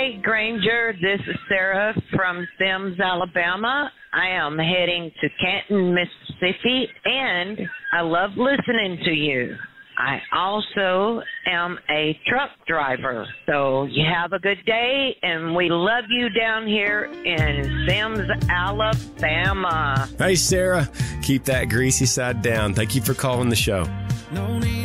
Hi, Granger. This is Sarah from Sims, Alabama. I am heading to Canton, Mississippi, and I love listening to you. I also am a truck driver. So you have a good day, and we love you down here in Sims, Alabama. Hey, Sarah, keep that greasy side down. Thank you for calling the show. No need